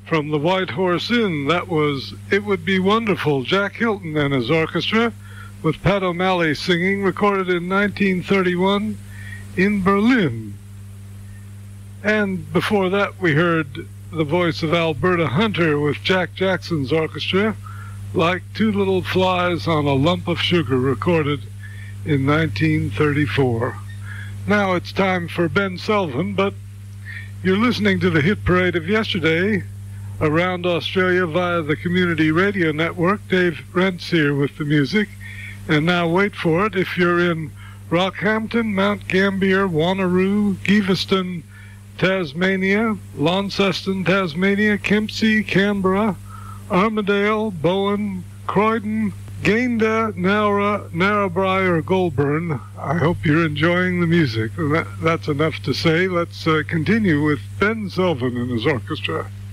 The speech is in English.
From the White Horse Inn, that was It Would Be Wonderful, Jack Hilton and his orchestra, with Pat O'Malley singing, recorded in 1931 in Berlin. And before that, we heard the voice of Alberta Hunter with Jack Jackson's orchestra, Like Two Little Flies on a Lump of Sugar, recorded in 1934. Now it's time for Ben Sullivan, but you're listening to the hit parade of yesterday around Australia via the Community Radio Network. Dave Rent's here with the music. And now wait for it. If you're in Rockhampton, Mount Gambier, Wanneroo, Giveston, Tasmania, Launceston, Tasmania, Kempsey, Canberra, Armidale, Bowen, Croydon, Gayndah, Nowra, Narrabri, or Goulburn, I hope you're enjoying the music. And that's enough to say. Let's continue with Ben Sullivan and his orchestra.